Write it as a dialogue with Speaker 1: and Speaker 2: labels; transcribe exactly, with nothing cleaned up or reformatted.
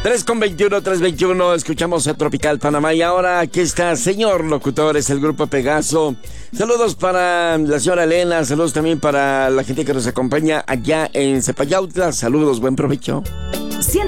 Speaker 1: tres con veintiuno, tres veintiuno, escuchamos a Tropical Panamá. Y ahora aquí está, señor locutor, es el Grupo Pegaso. Saludos para la señora Elena, saludos también para la gente que nos acompaña allá en Zepayautla. Saludos, buen provecho.